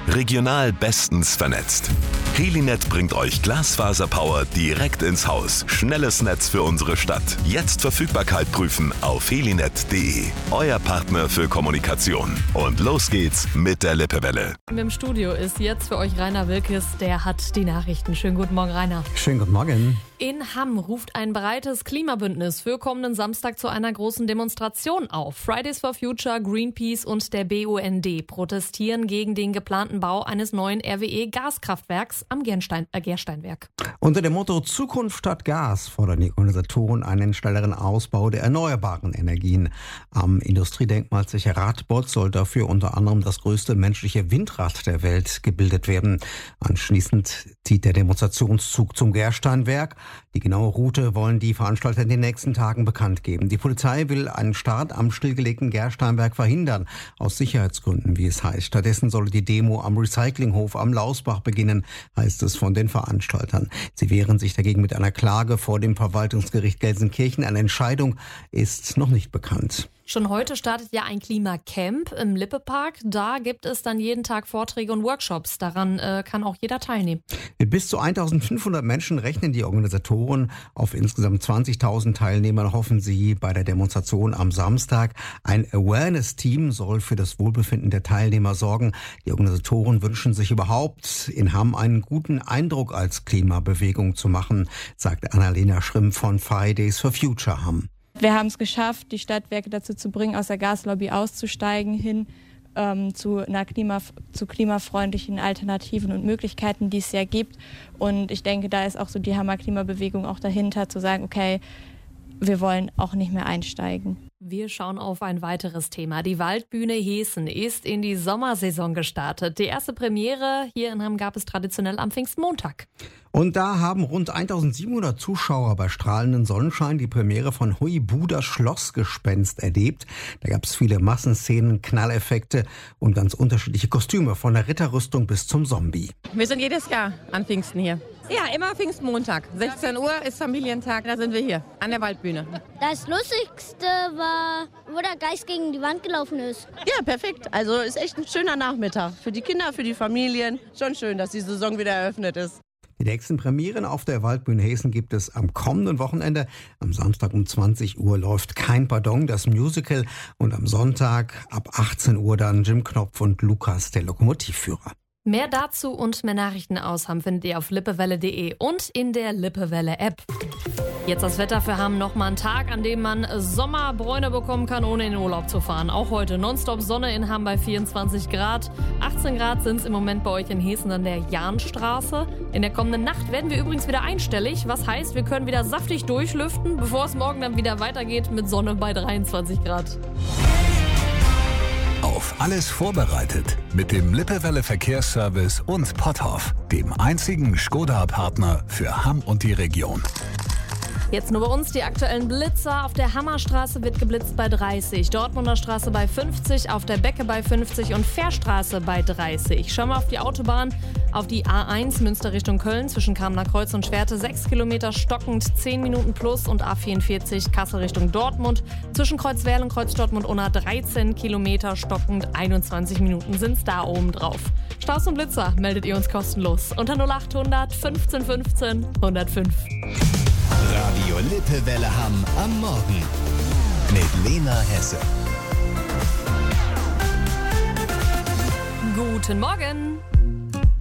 Regional bestens vernetzt. Helinet bringt euch Glasfaserpower direkt ins Haus. Schnelles Netz für unsere Stadt. Jetzt Verfügbarkeit prüfen auf helinet.de. Euer Partner für Kommunikation. Und los geht's mit der Lippewelle. Im Studio ist jetzt für euch Rainer Wilkes, der hat die Nachrichten. Schönen guten Morgen, Rainer. Schönen guten Morgen. In Hamm ruft ein breites Klimabündnis für kommenden Samstag zu einer großen Demonstration auf. Fridays for Future, Greenpeace und der BUND protestieren gegen den geplanten Bau eines neuen RWE-Gaskraftwerks am Gersteinwerk. Unter dem Motto Zukunft statt Gas fordern die Organisatoren einen schnelleren Ausbau der erneuerbaren Energien. Am Industriedenkmal Zeche Radbot soll dafür unter anderem das größte menschliche Windrad der Welt gebildet werden. Anschließend zieht der Demonstrationszug zum Gersteinwerk. Die genaue Route wollen die Veranstalter in den nächsten Tagen bekannt geben. Die Polizei will einen Start am stillgelegten Gersteinwerk verhindern, aus Sicherheitsgründen, wie es heißt. Stattdessen solle die Demo am Recyclinghof am Lausbach beginnen, heißt es von den Veranstaltern. Sie wehren sich dagegen mit einer Klage vor dem Verwaltungsgericht Gelsenkirchen. Eine Entscheidung ist noch nicht bekannt. Schon heute startet ja ein Klimacamp im Lippepark. Da gibt es dann jeden Tag Vorträge und Workshops. Daran kann auch jeder teilnehmen. Mit bis zu 1500 Menschen rechnen die Organisatoren. Auf insgesamt 20.000 Teilnehmer hoffen sie bei der Demonstration am Samstag. Ein Awareness-Team soll für das Wohlbefinden der Teilnehmer sorgen. Die Organisatoren wünschen sich überhaupt, in Hamm einen guten Eindruck als Klimabewegung zu machen, sagt Annalena Schrimm von Fridays for Future Hamm. Wir haben es geschafft, die Stadtwerke dazu zu bringen, aus der Gaslobby auszusteigen, hin zu klimafreundlichen Alternativen und Möglichkeiten, die es ja gibt. Und ich denke, da ist auch so die Hammer Klimabewegung auch dahinter, zu sagen, okay, wir wollen auch nicht mehr einsteigen. Wir schauen auf ein weiteres Thema. Die Waldbühne Heßen ist in die Sommersaison gestartet. Die erste Premiere hier in Hamm gab es traditionell am Pfingstmontag. Und da haben rund 1700 Zuschauer bei strahlendem Sonnenschein die Premiere von Huibu, das Schlossgespenst, erlebt. Da gab es viele Massenszenen, Knalleffekte und ganz unterschiedliche Kostüme, von der Ritterrüstung bis zum Zombie. Wir sind jedes Jahr an Pfingsten hier. Ja, immer Pfingstmontag. 16 Uhr ist Familientag, da sind wir hier an der Waldbühne. Das Lustigste war, wo der Geist gegen die Wand gelaufen ist. Ja, perfekt. Also ist echt ein schöner Nachmittag. Für die Kinder, für die Familien. Schon schön, dass die Saison wieder eröffnet ist. Die nächsten Premieren auf der Waldbühne Heßen gibt es am kommenden Wochenende. Am Samstag um 20 Uhr läuft Kein Pardon, das Musical. Und am Sonntag ab 18 Uhr dann Jim Knopf und Lukas, der Lokomotivführer. Mehr dazu und mehr Nachrichten aus Hamm findet ihr auf lippewelle.de und in der Lippewelle-App. Jetzt das Wetter für Hamm. Nochmal ein Tag, an dem man Sommerbräune bekommen kann, ohne in den Urlaub zu fahren. Auch heute nonstop Sonne in Hamm bei 24 Grad. 18 Grad sind es im Moment bei euch in Heßen an der Jahnstraße. In der kommenden Nacht werden wir übrigens wieder einstellig. Was heißt, wir können wieder saftig durchlüften, bevor es morgen dann wieder weitergeht mit Sonne bei 23 Grad. Auf alles vorbereitet mit dem Lippewelle Verkehrsservice und Potthoff, dem einzigen Skoda-Partner für Hamm und die Region. Jetzt nur bei uns die aktuellen Blitzer. Auf der Hammerstraße wird geblitzt bei 30, Dortmunder Straße bei 50, auf der Becke bei 50 und Fährstraße bei 30. Schau mal auf die Autobahn, auf die A1 Münster Richtung Köln zwischen Kamener Kreuz und Schwerte 6 Kilometer stockend 10 Minuten plus und A44 Kassel Richtung Dortmund zwischen Kreuzwerl und Kreuz Dortmund-Unna 13 Kilometer stockend 21 Minuten sind's da oben drauf. Staus und Blitzer meldet ihr uns kostenlos unter 0800 15 15 105. Radio Lippewelle Hamm am Morgen mit Lena Hesse. Guten Morgen!